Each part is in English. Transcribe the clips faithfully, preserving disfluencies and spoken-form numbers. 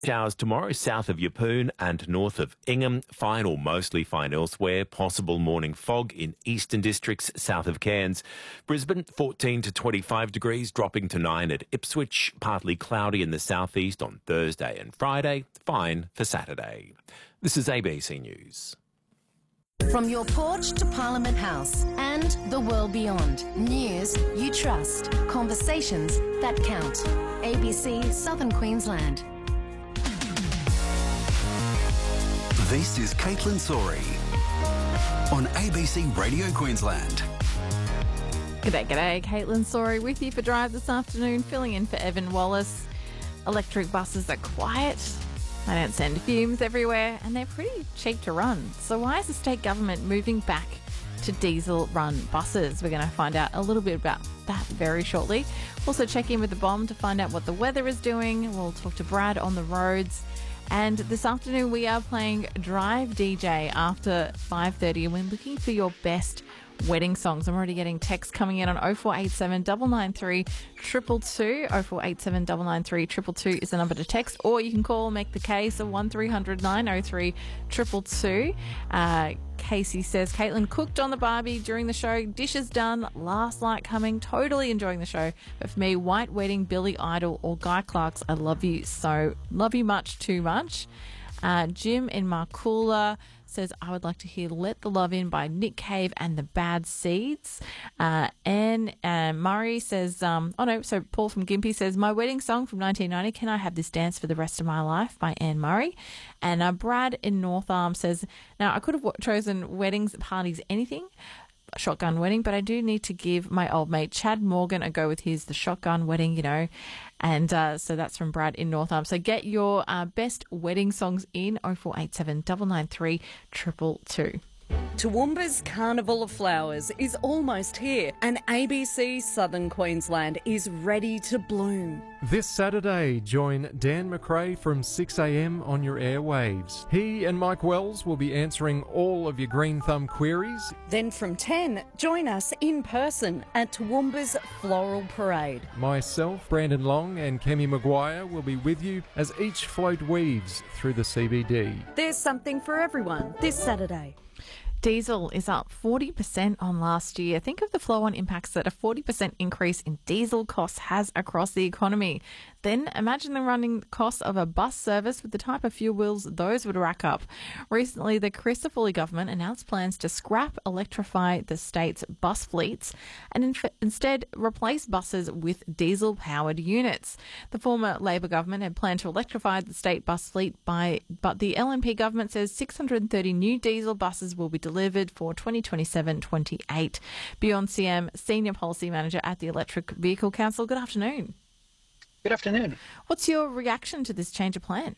Showers tomorrow south of Yeppoon and north of Ingham. Fine or mostly fine elsewhere. Possible morning fog in eastern districts south of Cairns. Brisbane fourteen to twenty-five degrees, dropping to nine at Ipswich. Partly cloudy in the southeast on Thursday and Friday. Fine for Saturday. This is A B C News. From your porch to Parliament House and the world beyond. News you trust. Conversations that count. A B C Southern Queensland. This is Caitlin Sori on A B C Radio Queensland. G'day, g'day. Caitlin Sori with you for Drive this afternoon, filling in for Evan Wallace. Electric buses are quiet. They don't send fumes everywhere and they're pretty cheap to run. So why is the state government moving back to diesel-run buses? We're going to find out a little bit about that very shortly. Also check in with the bomb to find out what the weather is doing. We'll talk to Brad on the roads. And this afternoon we are playing Drive D J after five thirty and we're looking for your best wedding songs. I'm already getting texts coming in on oh four eight seven, nine nine three, two two two. oh four eight seven, nine nine three, two two two is the number to text, or you can call, make the case of one three hundred, nine oh three, two two two. Uh, Casey says, Caitlin cooked on the barbie during the show, dishes done, last light coming, totally enjoying the show. But for me, White Wedding, Billy Idol or Guy Clark's I Love You So. Love you much too much. Uh, Jim in Marcoola says, I would like to hear Let the Love In by Nick Cave and the Bad Seeds. Uh, Anne uh, Murray says, um, oh no, so Paul from Gympie says, my wedding song from nineteen ninety, Can I Have This Dance for the Rest of My Life by Anne Murray. And uh, Brad in North Arm says, now I could have chosen weddings, parties, anything, shotgun wedding, but I do need to give my old mate Chad Morgan a go with his The Shotgun Wedding, you know. And uh, so that's from Brad in North Arm. So get your uh, best wedding songs in oh four eight seven, nine nine three, two two two. Toowoomba's Carnival of Flowers is almost here and A B C Southern Queensland is ready to bloom. This Saturday, join Dan McRae from six a m on your airwaves. He and Mike Wells will be answering all of your Green Thumb queries. Then from ten, join us in person at Toowoomba's Floral Parade. Myself, Brandon Long and Kemi Maguire will be with you as each float weaves through the C B D. There's something for everyone this Saturday. Diesel is up forty percent on last year. Think of the flow-on impacts that a forty percent increase in diesel costs has across the economy. Then imagine the running costs of a bus service with the type of fuel bills those would rack up. Recently, the Christopherly government announced plans to scrap electrify the state's bus fleets and inf- instead replace buses with diesel-powered units. The former Labor government had planned to electrify the state bus fleet by, but the L N P government says six hundred thirty new diesel buses will be delivered for twenty twenty-seven twenty-eight. Beyond C M, Senior Policy Manager at the Electric Vehicle Council. Good afternoon. Good afternoon. What's your reaction to this change of plan?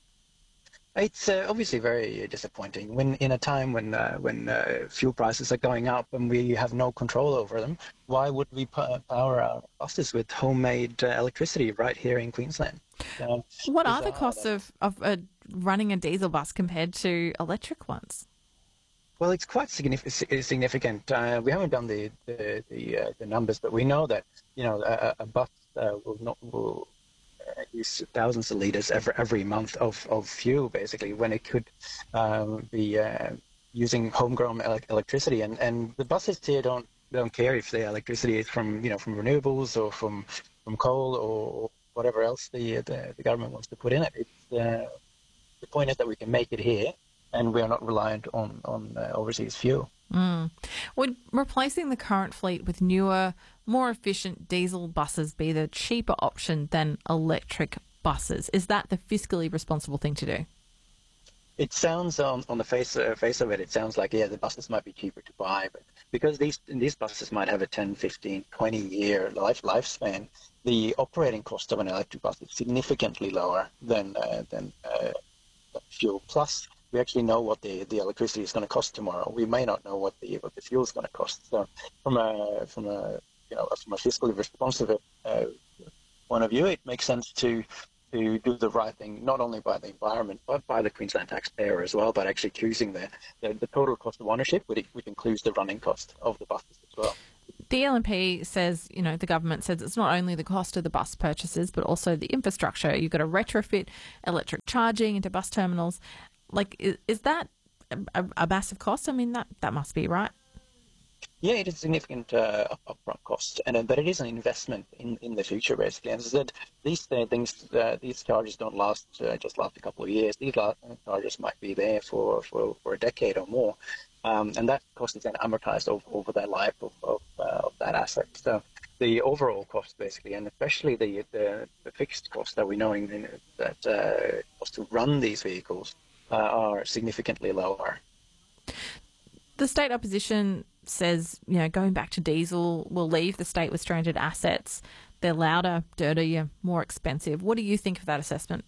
It's uh, obviously very disappointing when, in a time when uh, when uh, fuel prices are going up and we have no control over them. Why would we power our buses with homemade uh, electricity right here in Queensland? Uh, what are the costs of of uh, running a diesel bus compared to electric ones? Well, it's quite significant. significant. Uh, we haven't done the the the, uh, the numbers, but we know that you know a, a bus uh, will not will uh, use thousands of liters every every month of, of fuel, basically, when it could um, be uh, using homegrown ele- electricity. And, and the buses here don't don't care if the electricity is from you know from renewables or from from coal or whatever else the the, the government wants to put in it. It's, uh, the point is that we can make it here, and we are not reliant on, on uh, overseas fuel. Mm. Would replacing the current fleet with newer, more efficient diesel buses be the cheaper option than electric buses? Is that the fiscally responsible thing to do? It sounds, on, on the face, uh, face of it, it sounds like, yeah, the buses might be cheaper to buy, but because these these buses might have a ten, fifteen, twenty-year life lifespan, the operating cost of an electric bus is significantly lower than, uh, than uh, fuel. Plus, we actually know what the, the electricity is going to cost tomorrow. We may not know what the what the fuel is going to cost. So, from a from a you know from a fiscally responsive uh, point of view, it makes sense to to do the right thing, not only by the environment but by the Queensland taxpayer as well. But actually choosing the the, the total cost of ownership, which, which includes the running cost of the buses as well. The L N P says, you know, the government says it's not only the cost of the bus purchases, but also the infrastructure. You've got to retrofit electric charging into bus terminals. Like, is, is that a, a massive cost? I mean, that, that must be, right? Yeah, it is a significant uh, up- upfront cost, and uh, but it is an investment in, in the future, basically. And as I said, these uh, things, uh, these charges don't last uh, just last a couple of years. These la- charges might be there for, for, for a decade or more, um, and that cost is then amortized over, over the life of of, uh, of that asset. So the overall cost, basically, and especially the the, the fixed cost that we know in, in, that uh, cost to run these vehicles uh, are significantly lower. The state opposition says, you know, going back to diesel will leave the state with stranded assets. They're louder, dirtier, more expensive. What do you think of that assessment?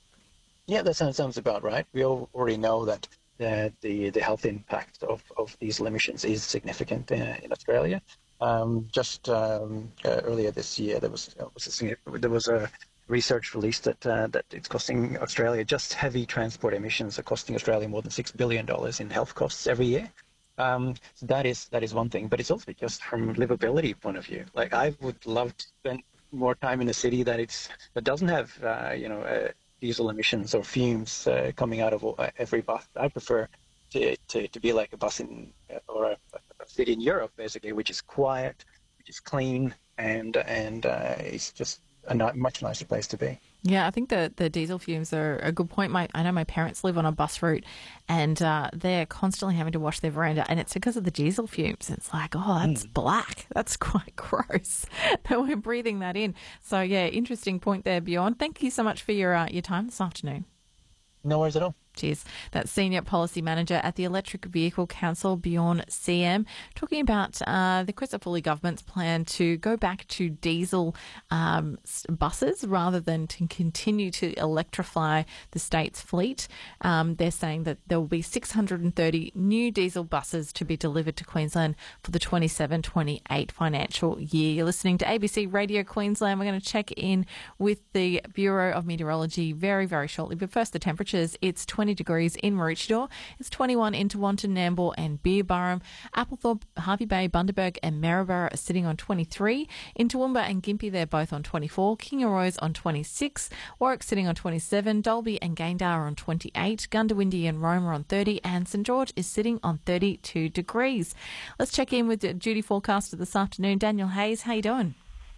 Yeah, that sounds, sounds about right. We al- already know that uh, the the health impact of, of diesel emissions is significant uh, in Australia. Um, just um, uh, earlier this year, there was, uh, was a, there was a research released that uh, that it's costing Australia, just heavy transport emissions are costing Australia more than six billion dollars in health costs every year. Um, so that is that is one thing, but it's also just from livability point of view. Like, I would love to spend more time in a city that it's that doesn't have uh, you know uh, diesel emissions or fumes uh, coming out of uh, every bus. I prefer to, to, to be like a bus in uh, or a, a city in Europe, basically, which is quiet, which is clean, and and uh, it's just a not, much nicer place to be. Yeah, I think the, the diesel fumes are a good point. My, I know my parents live on a bus route, and uh, they're constantly having to wash their veranda, and it's because of the diesel fumes. It's like, oh, that's mm. black. That's quite gross that we're breathing that in. So, yeah, interesting point there, Bjorn. Thank you so much for your uh, your time this afternoon. No worries at all. Cheers. That's Senior Policy Manager at the Electric Vehicle Council, Bjorn C M, talking about uh, the Chris Foley government's plan to go back to diesel um, buses rather than to continue to electrify the state's fleet. Um, they're saying that there will be six hundred thirty new diesel buses to be delivered to Queensland for the twenty-seven twenty-eight financial year. You're listening to A B C Radio Queensland. We're going to check in with the Bureau of Meteorology very, very shortly. But first, the temperatures. It's twenty degrees in Maroochydore. It's twenty-one in Tewantin, Nambour and Beerburrum. Applethorpe, Harvey Bay, Bundaberg and Maryborough are sitting on twenty-three. In Toowoomba and Gympie, they're both on twenty-four. Kingaroy's on twenty-six. Warwick sitting on twenty-seven. Dalby and Gayndah are on twenty-eight. Gundawindi and Rome are on thirty. And St George is sitting on thirty-two degrees. Let's check in with the duty forecaster this afternoon. Daniel Hayes, how you doing?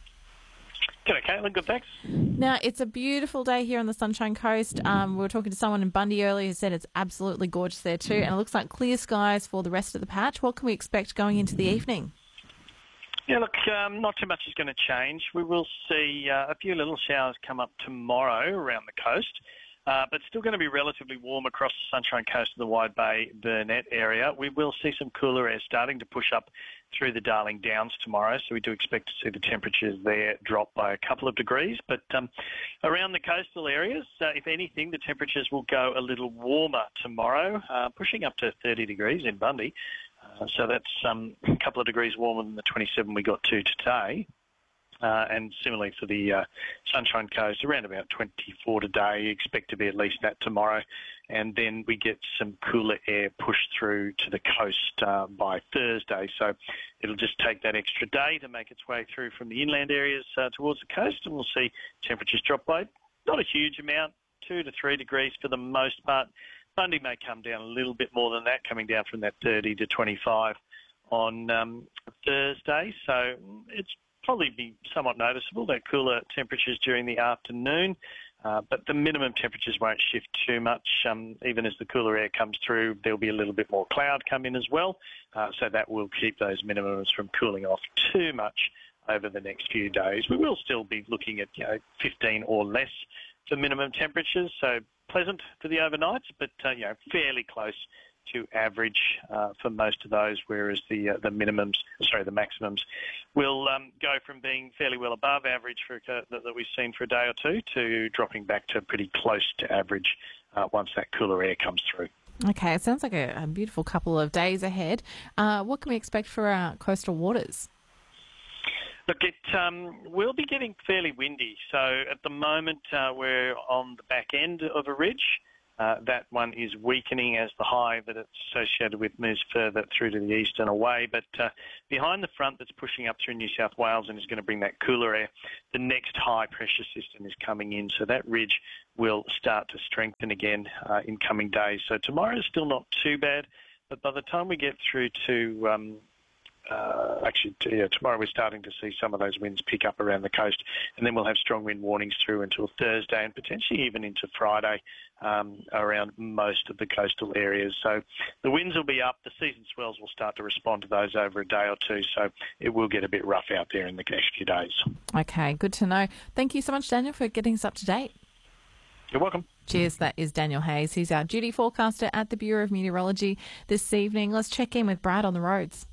G'day, Caitlin. Good, thanks. Now, it's a beautiful day here on the Sunshine Coast. Um, we were talking to someone in Bundy earlier who said it's absolutely gorgeous there too, and it looks like clear skies for the rest of the patch. What can we expect going into the evening? Yeah, look, um, not too much is going to change. We will see uh, a few little showers come up tomorrow around the coast, uh, but still going to be relatively warm across the Sunshine Coast of the Wide Bay Burnett area. We will see some cooler air starting to push up through the Darling Downs tomorrow, so we do expect to see the temperatures there drop by a couple of degrees. But um, around the coastal areas, uh, if anything, the temperatures will go a little warmer tomorrow, uh, pushing up to thirty degrees in Bundy. Uh, so that's um, a couple of degrees warmer than the twenty-seven we got to today. Uh, and similarly for the uh, Sunshine Coast, around about twenty-four today. You expect to be at least that tomorrow. And then we get some cooler air pushed through to the coast uh, by Thursday. So it'll just take that extra day to make its way through from the inland areas uh, towards the coast. And we'll see temperatures drop by not a huge amount, two to three degrees for the most part. Bundy may come down a little bit more than that, coming down from that thirty to twenty-five on um, Thursday. So it's probably be somewhat noticeable, that cooler temperatures during the afternoon, uh, but the minimum temperatures won't shift too much. Um, even as the cooler air comes through, there'll be a little bit more cloud come in as well, uh, so that will keep those minimums from cooling off too much over the next few days. We will still be looking at, you know, fifteen or less for minimum temperatures, so pleasant for the overnights, but uh, you know, fairly close to average uh, for most of those, whereas the uh, the minimums, sorry, the maximums will um, go from being fairly well above average for uh, that, that we've seen for a day or two to dropping back to pretty close to average uh, once that cooler air comes through. Okay, it sounds like a, a beautiful couple of days ahead. Uh, what can we expect for our coastal waters? Look, it um, will be getting fairly windy. So at the moment, uh, we're on the back end of a ridge. Uh, that one is weakening as the high that it's associated with moves further through to the east and away. But uh, behind the front that's pushing up through New South Wales and is going to bring that cooler air, the next high pressure system is coming in. So that ridge will start to strengthen again uh, in coming days. So tomorrow is still not too bad. But by the time we get through to... Um, Uh, actually, yeah, tomorrow we're starting to see some of those winds pick up around the coast, and then we'll have strong wind warnings through until Thursday and potentially even into Friday um, around most of the coastal areas. So the winds will be up. The season swells will start to respond to those over a day or two, so it will get a bit rough out there in the next few days. Okay, good to know. Thank you so much, Daniel, for getting us up to date. You're welcome. Cheers. That is Daniel Hayes. He's our duty forecaster at the Bureau of Meteorology this evening. Let's check in with Brad on the roads.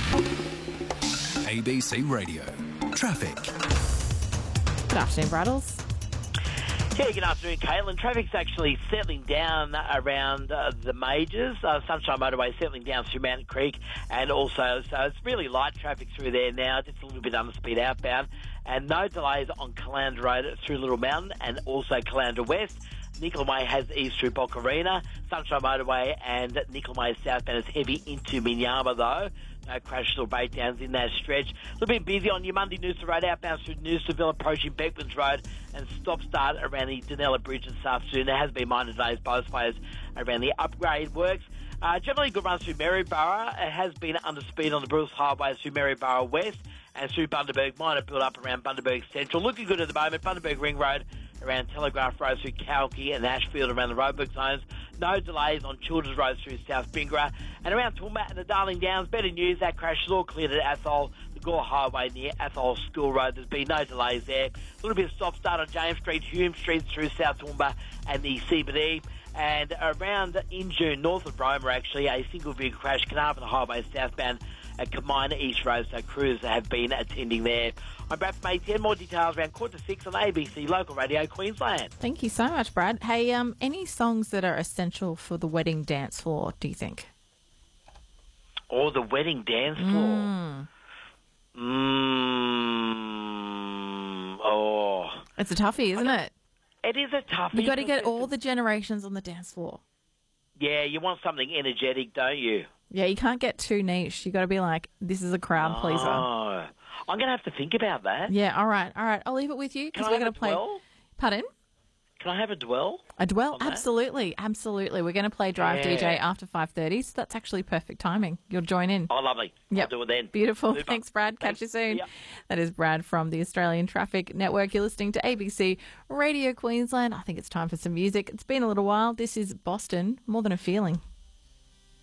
A B C Radio. Traffic. Good afternoon, Braddles. Yeah, good afternoon, Caitlin. Traffic's actually settling down around uh, the majors. Uh, Sunshine Motorway settling down through Mountain Creek, and also, so it's really light traffic through there now, just a little bit under speed outbound, and no delays on Caloundra Road through Little Mountain, and also Caloundra West. Nickel Way has eased through Boccarina. Sunshine Motorway and Nickel Way southbound is heavy into Minyama, though. No crashes or breakdowns in that stretch. A little bit busy on your Monday Noosa Road outbound through Noosaville, approaching Beckman's Road, and stop-start around the Dunella Bridge this afternoon. There has been minor delays both ways around the upgrade works. Uh, generally good runs through Maryborough. It has been under speed on the Bruce Highway through Maryborough West and through Bundaberg. Minor build-up around Bundaberg Central. Looking good at the moment. Bundaberg Ring Road around Telegraph Road through Kalki and Ashfield around the roadwork zones. No delays on Children's Road through South Bingara. And around Toowoomba and the Darling Downs, better news, that crash is all cleared at Athol, the Gore Highway near Athol School Road. There's been no delays there. A little bit of stop-start on James Street, Hume Street through South Toowoomba and the C B D. And around in June, north of Roma, actually, a single vehicle crash, Carnarvon Highway southbound at Kamina East Road, so crews have been attending there. I'm Brad from A T N. More details around quarter to six on A B C Local Radio Queensland. Thank you so much, Brad. Hey, um, any songs that are essential for the wedding dance floor, do you think? Or the wedding dance floor? Mmm. Mm. Oh. It's a toughie, isn't it? It is a toughie. You've got to get all the generations on the dance floor. Yeah, you want something energetic, don't you? Yeah, you can't get too niche. You've got to be like, this is a crowd pleaser. Oh, I'm going to have to think about that. Yeah, all right, all right. I'll leave it with you because Can I we're have going to a play. dwell? Pardon? Can I have a dwell? A dwell? on that? Absolutely, absolutely. We're going to play Drive Yeah. D J after five thirty, so that's actually perfect timing. You'll join in. Oh, lovely. Yep. I'll do it then. Beautiful. Super. Thanks, Brad. Catch Thanks. you soon. Yep. That is Brad from the Australian Traffic Network. You're listening to A B C Radio Queensland. I think it's time for some music. It's been a little while. This is Boston, More Than a Feeling.